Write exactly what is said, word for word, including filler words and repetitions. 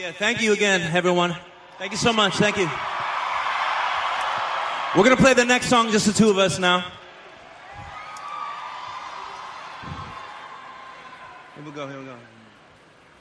yeah, thank you again, everyone. Thank you so much. Thank you. We're going to play the next song, just the two of us now. Here we go, here we go.